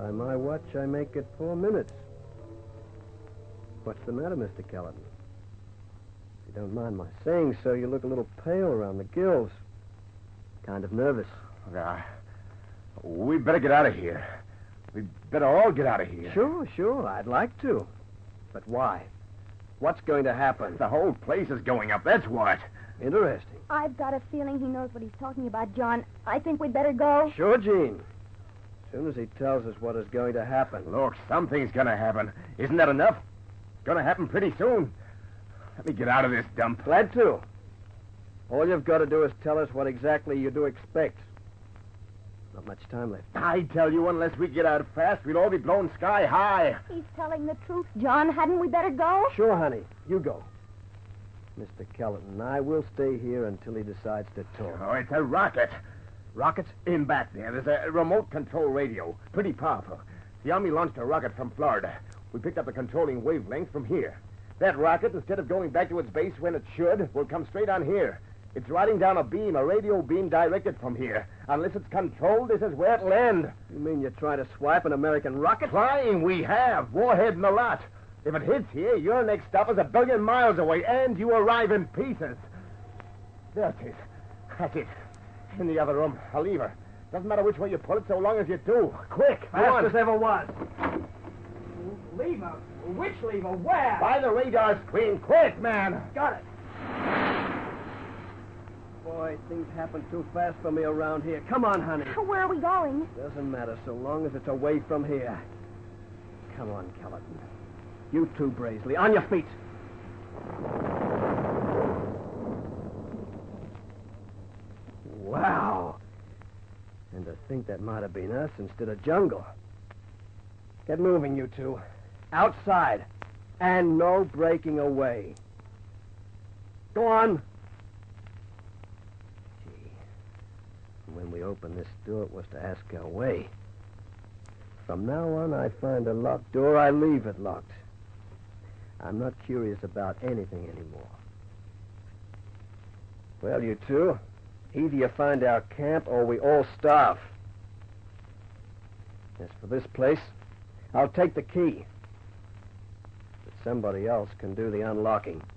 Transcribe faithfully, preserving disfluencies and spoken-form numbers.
By my watch, I make it four minutes. What's the matter, Mister Kellerton? If you don't mind my saying so, you look a little pale around the gills. Kind of nervous. Uh, we better get out of here. We'd better all get out of here. Sure, sure, I'd like to. But why? What's going to happen? The whole place is going up, that's what. Interesting. I've got a feeling he knows what he's talking about, John. I think we'd better go. Sure, Gene. As soon as he tells us what is going to happen. Look, something's gonna happen. Isn't that enough? It's gonna happen pretty soon. Let me get out of this dump. Glad to. All you've got to do is tell us what exactly you do expect. Not much time left. I tell you, unless we get out fast, we'll all be blown sky high. He's telling the truth, John. Hadn't we better go? Sure, honey. You go. Mister Kellerton and I will stay here until he decides to talk. Oh, it's a rocket. Rockets? In back there, there's a remote control radio. Pretty powerful. The Army launched a rocket from Florida. We picked up the controlling wavelength from here. That rocket, instead of going back to its base when it should, will come straight on here. It's riding down a beam, a radio beam directed from here. Unless it's controlled, this is where it'll end. You mean you're trying to swipe an American rocket? Trying, we have. Warhead and a lot. If it hits here, your next stop is a billion miles away, and you arrive in pieces. There it is. That's it. In the other room. A lever. Doesn't matter which way you pull it, so long as you do. Quick, go on. Fast as ever was. Lever? Which lever? Where? By the radar screen. Quick, man. Got it. Boy, things happen too fast for me around here. Come on, honey. Where are we going? Doesn't matter so long as it's away from here. Come on, Kellerton. You too, Braisley. On your feet. Wow. And to think that might have been us instead of jungle. Get moving, you two. Outside. And no breaking away. Go on. Gee. When we opened this door, it was to ask our way. From now on, I find a locked door, I leave it locked. I'm not curious about anything anymore. Well, you two, either you find our camp or we all starve. As for this place, I'll take the key. But somebody else can do the unlocking.